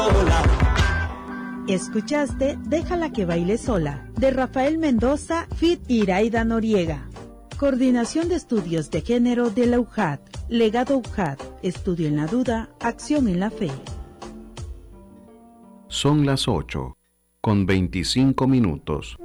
Escuchaste Déjala que baile sola, de Rafael Mendoza, feat. Iraida Noriega. Coordinación de Estudios de Género de la UJAT. Legado UJAT. Estudio en la duda, acción en la fe. Son las 8:25.